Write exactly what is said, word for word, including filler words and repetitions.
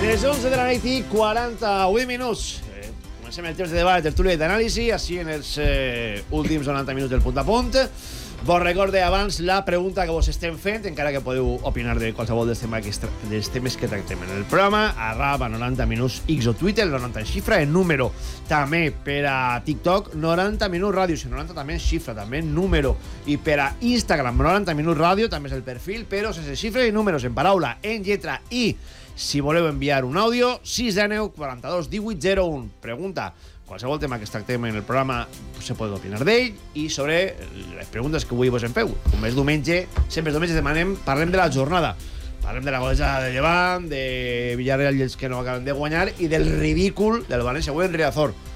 Les onze de la nit i quaranta-vuit minuts. Eh, comencem el temps de debat, de tertúlia i d'anàlisi, així en els eh, últims noranta minuts del punt a punt. Vos recorde abans la pregunta que vos estem fent, encara que podeu opinar de qualsevol dels temes que, dels temes que tractem en el programa, arroba noranta minuts X o Twitter, noranta en xifra, en número també per a TikTok, noranta minuts ràdio, si noranta també en xifra, també en número, i per a Instagram, noranta minuts ràdio, també és el perfil, però sense xifres i números, en paraula, en lletra i, si voleu enviar un àudio, sis deu quaranta-dos divuit zero u. Pregunta. Qualsevol tema que es tractem en el programa se pot opinar d'ell i sobre les preguntes que avui vos en feu. Com és diumenge, sempre els diumenges demanem, parlem de la jornada. Parlem de la golejada de Llevant, de Villarreal i els que no acaben de guanyar i del ridícul del València avui en Riazor.